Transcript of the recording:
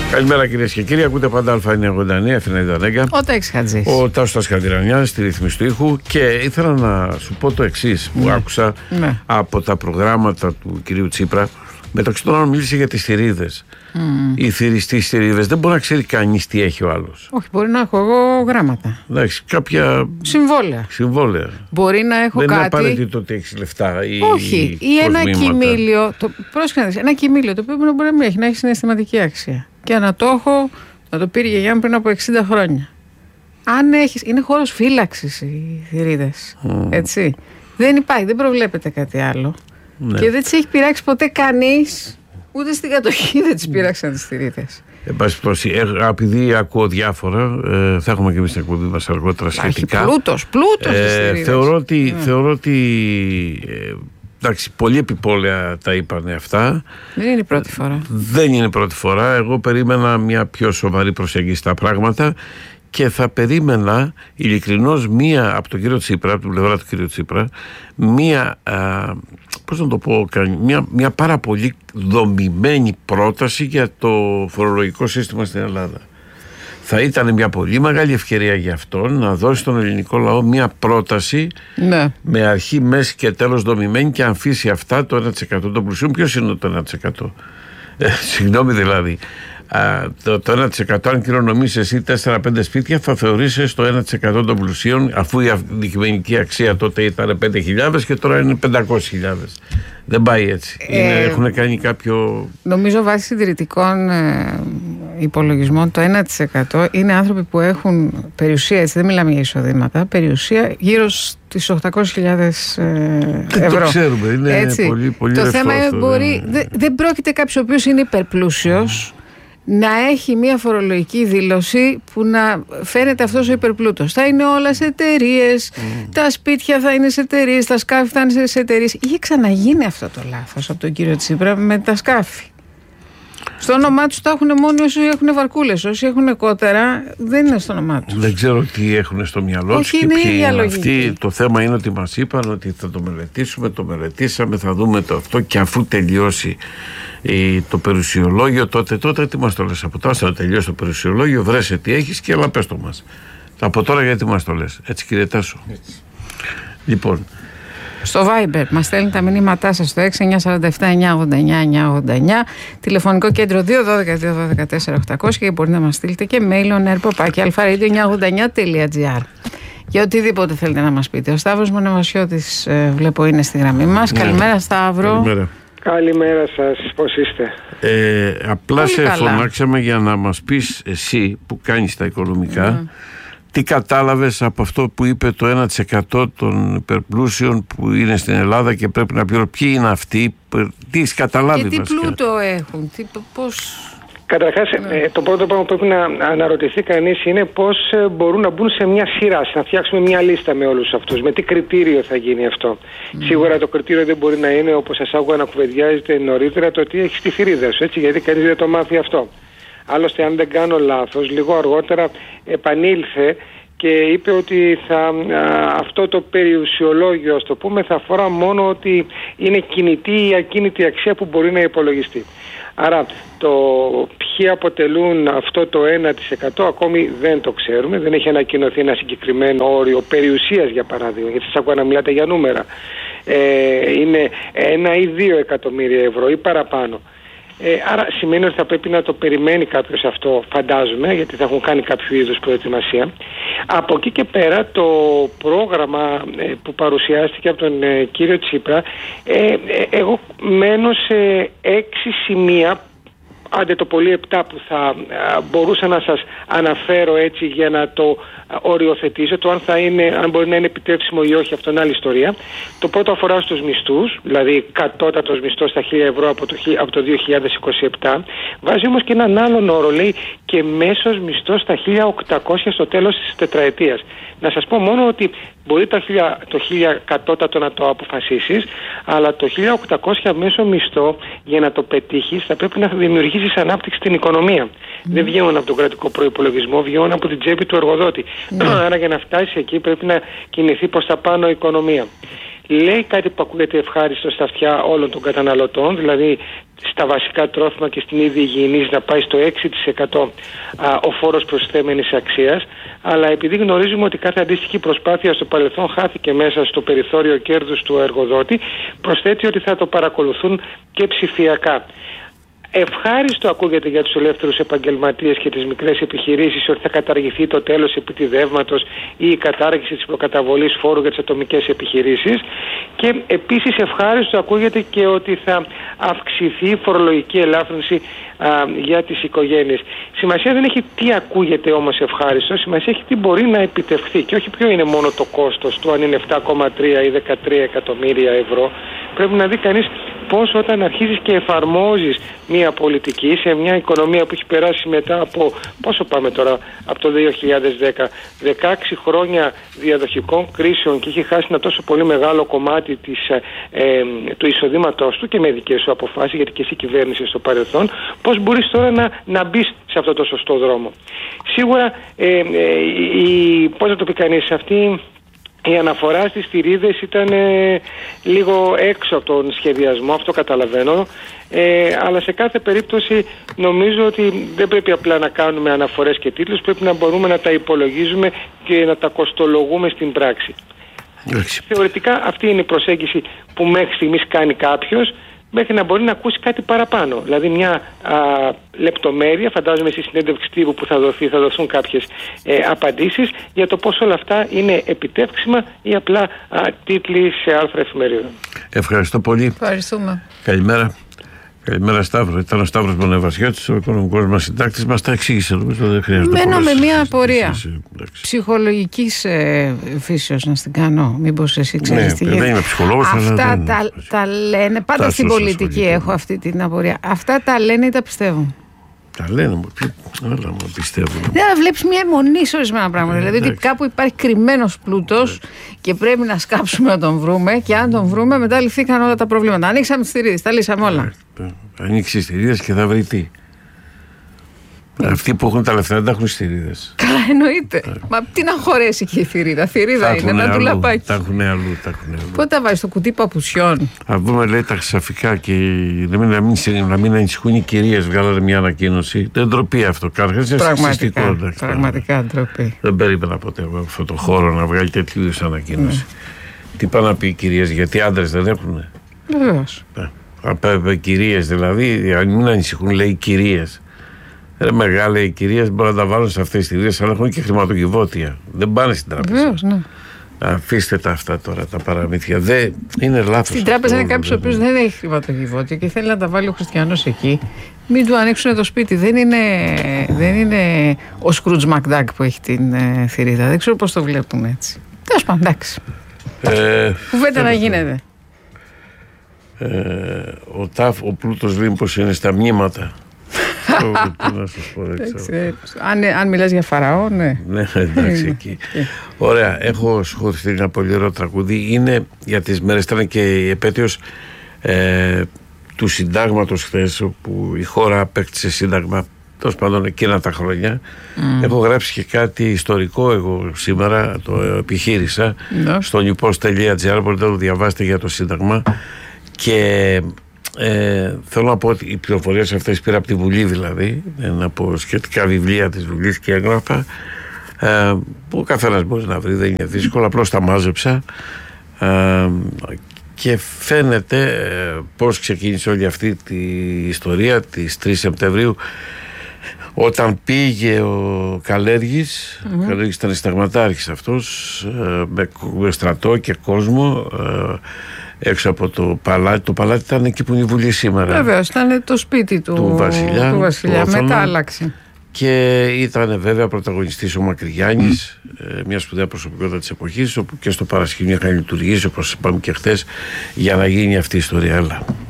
Καλημέρα κυρίες και κύριοι. Ακούτε πάντα Α989, Αθηνά Νέγκα. Ο Τέξ Χατζής. Ο Τάσος Χατζηρανιάς στη ρύθμιση του ήχου. Και ήθελα να σου πω το εξής που άκουσα από τα προγράμματα του κυρίου Τσίπρα. Μεταξύ των άλλων μίλησε για τις θηρίδες. Οι θηριστοί θηρίδες δεν μπορεί να ξέρει κανείς τι έχει ο άλλος. Όχι, μπορεί να έχω εγώ γράμματα. Εντάξει, κάποια συμβόλαια. Μπορεί να έχω δεν κάτι. Δεν είναι απαραίτητο ότι έχει λεφτά ή. Όχι, ή ένα κοιμήλιο. Ένα κοιμήλιο το οποίο μπορεί να έχει συναισθηματική αξία. Και να το έχω, να το πήρε η γιαγιά μου πριν από 60 χρόνια. Αν έχεις, είναι χώρος φύλαξης οι θηρίδες. Έτσι. Δεν υπάρχει, δεν προβλέπεται κάτι άλλο. Ναι. Και δεν τις έχει πειράξει ποτέ κανείς, ούτε στην κατοχή δεν τις πειράξαν τις θηρίδες. Εν πάση περιπτώσει, επειδή ακούω διάφορα, θα έχουμε και εμείς την εκπομπή μας αργότερα σχετικά. Πλούτος στις θηρίδες. Θεωρώ ότι εντάξει, πολύ επιπόλαια τα είπανε αυτά. Δεν είναι η πρώτη φορά. Δεν είναι η πρώτη φορά. Εγώ περίμενα μια πιο σοβαρή προσέγγιση στα πράγματα. Και θα περίμενα ειλικρινώς μία από τον κύριο Τσίπρα, από την πλευρά του κύριου Τσίπρα, μια πάρα πολύ δομημένη πρόταση για το φορολογικό σύστημα στην Ελλάδα. Θα ήταν μια πολύ μεγάλη ευκαιρία για αυτόν να δώσει στον ελληνικό λαό μια πρόταση με αρχή, μέση και τέλος δομημένη και αν αφήσει αυτά το 1% των πλουσίων. Ποιος είναι το 1%? Συγγνώμη δηλαδή. Το 1% αν κληρονομήσεις εσύ 4-5 σπίτια θα θεωρήσεις το 1% των πλουσίων, αφού η αντικειμενική αξία τότε ήταν 5.000 και τώρα είναι 500.000. Δεν πάει έτσι. Έχουν κάνει κάποιο. Νομίζω βάσει συντηρητικών υπολογισμών το 1% είναι άνθρωποι που έχουν περιουσία, έτσι δεν μιλάμε για εισοδήματα, περιουσία γύρω στις 800.000 ευρώ. Το ξέρουμε, είναι έτσι. Πολύ το θέμα είναι δεν πρόκειται κάποιος ο οποίος είναι υπερπλούσιος να έχει μια φορολογική δήλωση που να φαίνεται αυτός ο υπερπλούτος. Θα είναι όλα σε εταιρείες, τα σπίτια θα είναι σε εταιρείες, τα σκάφη θα είναι σε εταιρείες. Είχε ξαναγίνει αυτό το λάθος από τον κύριο Τσίπρα με τα σκάφη. Στο όνομά τους τα έχουν μόνο όσοι έχουν βαρκούλες. Όσοι έχουν κότερα δεν είναι στο όνομά τους. Δεν ξέρω τι έχουν στο μυαλό τους. Όχι, είναι η ίδια λογική. Το θέμα είναι ότι μας είπαν ότι θα το μελετήσουμε, το μελετήσαμε, θα δούμε το αυτό και αφού τελειώσει το περιουσιολόγιο, τότε τι μας το λες? Από τώρα θα τελειώσει το περιουσιολόγιο, βρέσε τι έχεις και έλα πες το μας. Από τώρα γιατί μας το λες? Έτσι κύριε Τάσο. Έτσι. Λοιπόν. Στο Viber μας στέλνει τα μηνύματά σας στο 6-947-989-989, τηλεφωνικό κέντρο 212-212-4800 και μπορείτε να μας στείλετε και mail oner@alfaradio989.gr για οτιδήποτε θέλετε να μας πείτε. Ο Σταύρος Μονεβασιώτης βλέπω είναι στη γραμμή μας. Καλημέρα Σταύρο. Καλημέρα. Καλημέρα σας, πώς είστε? Απλά σε φωνάξαμε για να μας πεις εσύ που κάνεις τα οικονομικά τι κατάλαβες από αυτό που είπε το 1% των υπερπλούσιων που είναι στην Ελλάδα και πρέπει να πει ποιοι είναι αυτοί, τι έχεις καταλάβει και τι πλούτο έχουν, πώς... Καταρχάς, το πρώτο πράγμα που πρέπει να αναρωτηθεί κανείς είναι πώς μπορούν να μπουν σε μια σειρά, να φτιάξουμε μια λίστα με όλους αυτούς, με τι κριτήριο θα γίνει αυτό. Σίγουρα το κριτήριο δεν μπορεί να είναι, όπως σας άκουγα να κουβεντιάζετε νωρίτερα, το ότι έχεις τη θηρίδα σου, έτσι, γιατί κανείς δεν το μάθει αυτό. Άλλωστε, αν δεν κάνω λάθος, λίγο αργότερα επανήλθε και είπε ότι αυτό το περιουσιολόγιο, ας το πούμε, θα αφορά μόνο ότι είναι κινητή ή ακίνητη αξία που μπορεί να υπολογιστεί. Άρα το ποιοι αποτελούν αυτό το 1% ακόμη δεν το ξέρουμε, δεν έχει ανακοινωθεί ένα συγκεκριμένο όριο περιουσίας για παράδειγμα, γιατί σας ακούω να μιλάτε για νούμερα. Είναι 1 ή 2 εκατομμύρια ευρώ ή παραπάνω. Άρα σημαίνει ότι θα πρέπει να το περιμένει κάποιος αυτό, φαντάζομαι, γιατί θα έχουν κάνει κάποιο είδους προετοιμασία. Από εκεί και πέρα το πρόγραμμα που παρουσιάστηκε από τον κύριο Τσίπρα, εγώ μένω σε 6 σημεία, άντε το πολύ 7 που θα μπορούσα να σας αναφέρω έτσι για να το οριοθετήσω, το αν μπορεί να είναι επιτρέψιμο ή όχι, αυτό είναι άλλη ιστορία. Το πρώτο αφορά στους μισθούς, δηλαδή κατώτατος μισθός στα 1.000 ευρώ από το 2027. Βάζει όμως και έναν άλλον όρο, λέει και μέσος μισθός στα 1.800 στο τέλος της τετραετίας. Να σας πω μόνο ότι μπορεί το 1.000 κατώτατο να το αποφασίσεις, αλλά το 1.800 μέσο μισθό για να το πετύχεις θα πρέπει να δημιουργήσεις ανάπτυξη στην οικονομία. Δεν βγαίνουν από τον κρατικό προϋπολογισμό, βγαίνουν από την τσέπη του εργοδότη. Άρα για να φτάσει εκεί πρέπει να κινηθεί προς τα πάνω η οικονομία. λέει κάτι που ακούγεται ευχάριστο στα αυτιά όλων των καταναλωτών, δηλαδή στα βασικά τρόφιμα και στην ίδια υγιεινής να πάει στο 6% ο φόρος προσθέμενης αξίας, αλλά επειδή γνωρίζουμε ότι κάθε αντίστοιχη προσπάθεια στο παρελθόν χάθηκε μέσα στο περιθώριο κέρδους του εργοδότη, προσθέτει ότι θα το παρακολουθούν και ψηφιακά. Ευχάριστο ακούγεται για τους ελεύθερους επαγγελματίες και τις μικρές επιχειρήσεις ότι θα καταργηθεί το τέλος επιτιδεύματος ή η κατάργηση της προκαταβολής φόρου για τις ατομικές επιχειρήσεις, και επίσης ευχάριστο ακούγεται και ότι θα αυξηθεί η φορολογική ελάφρυνση για τις οικογένειες. Σημασία δεν έχει τι ακούγεται όμως ευχάριστο, σημασία έχει τι μπορεί να επιτευχθεί και όχι ποιο είναι μόνο το κόστος του, αν είναι 7,3 ή 13 εκατομμύρια ευρώ. Πρέπει να δει κανείς πώς όταν αρχίζεις και εφαρμόζεις μια πολιτική σε μια οικονομία που έχει περάσει μετά από, πόσο πάμε τώρα, από το 2010, 16 χρόνια διαδοχικών κρίσεων και έχει χάσει ένα τόσο πολύ μεγάλο κομμάτι του εισοδήματός του και με δικές σου αποφάσεις, γιατί και εσύ κυβέρνησες στο παρελθόν, πώς μπορείς τώρα να μπεις σε αυτό το σωστό δρόμο. Σίγουρα, πώς να το πει κανείς, αυτή η αναφορά στις θηρίδες ήταν λίγο έξω από τον σχεδιασμό, αυτό καταλαβαίνω, αλλά σε κάθε περίπτωση νομίζω ότι δεν πρέπει απλά να κάνουμε αναφορές και τίτλους, πρέπει να μπορούμε να τα υπολογίζουμε και να τα κοστολογούμε στην πράξη. Θεωρητικά αυτή είναι η προσέγγιση που μέχρι στιγμής κάνει κάποιος, μέχρι να μπορεί να ακούσει κάτι παραπάνω. Δηλαδή μια λεπτομέρεια, φαντάζομαι στη συνέντευξη τύπου που θα δοθούν κάποιες απαντήσεις για το πώς όλα αυτά είναι επιτεύξιμα ή απλά τίτλοι σε άρθρα εφημερίδων. Ευχαριστώ πολύ. Ευχαριστούμε. Καλημέρα. Καλημέρα Σταύρο. Ήταν ο Σταύρος Μονεβασιώτης, ο οικονομικός μας συντάκτης. Μας τα εξήγησε, νομίζω δεν χρειάζεται. Μένω με μια απορία ψυχολογικής φύσεως να την κάνω. Μήπως εσύ ξέρεις τι γίνεται. Δεν είμαι ψυχολόγος. Αυτά τα λένε. Πάντα στην πολιτική έχω αυτή την απορία. Αυτά τα λένε ή τα πιστεύουν? Τα λένε, αλλά μου πιστεύουν. Δεν βλέπεις μια αιμονή σε ορισμένα πράγματα. Δηλαδή ότι κάπου υπάρχει κρυμμένος πλούτος και πρέπει να σκάψουμε να τον βρούμε, και αν τον βρούμε μετά λυθήκαν όλα τα προβλήματα. Ανοίξαμε τις θηρίδες, τα λύσαμε όλα. Ανοίξει τις θηρίδες και θα βρει τι. Αυτοί που έχουν τα λεφτά δεν τα έχουν θηρίδες. Καλά, εννοείται. Μα τι να χωρέσει και η θηρίδα. Θηρίδα είναι ένα ντουλαπάκι. Τα έχουν αλλού. Πότε τα βάζεις στο κουτί παπουσιών? Α πούμε, λέει τα χρυσαφικά και να μην ανησυχούν οι κυρίες. Βγάλανε μια ανακοίνωση. Δεν ντροπή αυτό. Πραγματικά ντροπή. Δεν περίμενα ποτέ από αυτό το χώρο να βγάλει τέτοιου είδους ανακοίνωση. Τι πάνε να πει οι κυρίες, γιατί άντρες δεν έχουν? Βεβαίως. Κυρίες δηλαδή, αν μην ανησυχούν, λέει κυρίες. Μεγάλα οι κυρίες μπορούν να τα βάλουν σε αυτές τις θηρίδες, αλλά έχουν και χρηματοκιβώτια. Δεν πάνε στην τράπεζα. Βεβαίως, ναι. Αφήστε τα αυτά τώρα, τα παραμύθια. Είναι λάθος. Στην τράπεζα είναι κάποιος ο οποίος δεν έχει χρηματοκιβώτια και θέλει να τα βάλει ο χριστιανός εκεί. Μην του ανοίξουν το σπίτι. Δεν είναι ο Σκρούτζ Μακντάκ που έχει την θηρίδα. Δεν ξέρω πώς το βλέπουν έτσι. Τέλος πάντων, εντάξει. Κουβέντα να γίνεται. Ο πλούτος Λίμπος είναι στα μνήματα. Αν μιλάς για Φαραώ, ναι. Ναι, εντάξει, εκεί. Ωραία, έχω σχοληθεί ένα πολύ ωραίο τραγούδι. Είναι για τις μέρες, ήταν και η επέτειος του συντάγματος χθες, όπου η χώρα απέκτησε σύνταγμα, τέλος πάντων εκείνα τα χρόνια. Έχω γράψει και κάτι ιστορικό εγώ σήμερα, το επιχείρησα στο newpost.gr, μπορείτε να το διαβάσετε για το σύνταγμα. Και θέλω να πω ότι οι πληροφορίες αυτές πήρα από τη Βουλή, δηλαδή από σχετικά βιβλία της Βουλής και έγγραφα που ο καθένας μπορεί να βρει, δεν είναι δύσκολο, απλώς τα μάζεψα και φαίνεται πώς ξεκίνησε όλη αυτή τη ιστορία της 3 Σεπτεμβρίου, όταν πήγε ο Καλέργης. Ο Καλέργης ήταν συνταγματάρχης αυτός, με στρατό και κόσμο έξω από το παλάτι. Το παλάτι ήταν εκεί που είναι η Βουλή σήμερα. Βεβαίως, ήταν το σπίτι του βασιλιά. Μετά άλλαξε. Και ήταν βέβαια πρωταγωνιστής ο Μακρυγιάννης, μια σπουδαία προσωπικότητα της εποχής, όπου και στο παρασκήνιο είχαν λειτουργήσει, όπως είπαμε και χθες, για να γίνει αυτή η ιστορία. Έλα.